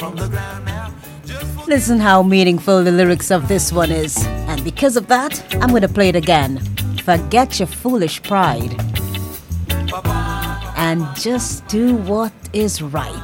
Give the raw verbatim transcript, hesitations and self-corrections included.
Listen how meaningful the lyrics of this one is. And because of that, I'm going to play it again. Forget your foolish pride and just do what is right.